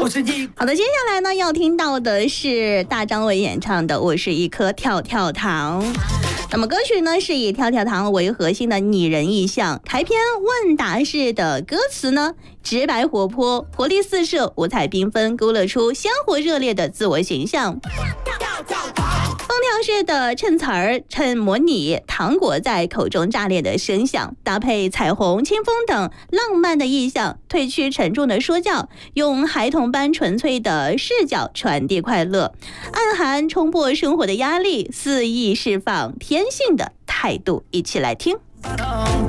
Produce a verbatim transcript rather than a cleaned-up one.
好的，接下来呢要听到的是大张伟演唱的《我是一颗跳跳糖》。那么歌曲呢是以跳跳糖为核心的拟人意象，开篇问答式的歌词呢直白活泼，活力四射，五彩缤纷，勾勒出鲜活热烈的自我形象。蹦跳式的衬词儿，衬模拟糖果在口中炸裂的声响，搭配彩虹、清风等浪漫的意象，褪去沉重的说教，用孩童般纯粹的视角传递快乐，暗含冲破生活的压力，肆意释放天性的态度。一起来听。